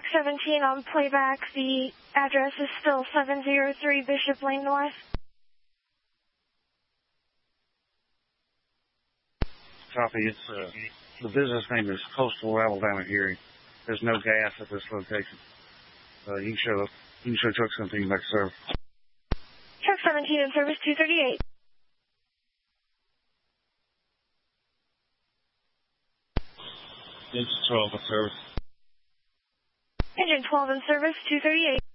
17 on playback. The address is still 703 Bishop Lane North. Copy. It's the business name is Coastal Alabama Hearing. There's no gas at this location. You can show truck 17 back to service. Truck 17 in service 238. Engine 12 in service. Engine 12 in service 238.